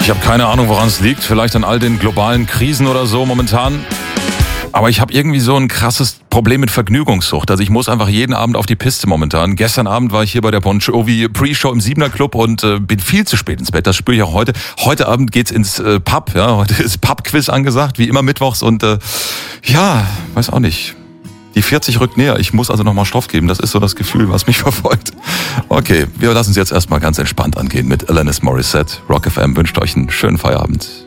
Ich habe keine Ahnung, woran es liegt. Vielleicht an all den globalen Krisen oder so momentan. Aber ich habe irgendwie so ein krasses Problem mit Vergnügungssucht. Also ich muss einfach jeden Abend auf die Piste momentan. Gestern Abend war ich hier bei der Bon Jovi Pre-Show im 7er Club und bin viel zu spät ins Bett. Das spüre ich auch heute. Heute Abend geht's ins Pub. Ja, heute ist Pub-Quiz angesagt, wie immer mittwochs. Und ja, weiß auch nicht. Die 40 rückt näher. Ich muss also nochmal Stoff geben. Das ist so das Gefühl, was mich verfolgt. Okay, wir lassen es jetzt erstmal ganz entspannt angehen mit Alanis Morissette. Rock FM wünscht euch einen schönen Feierabend.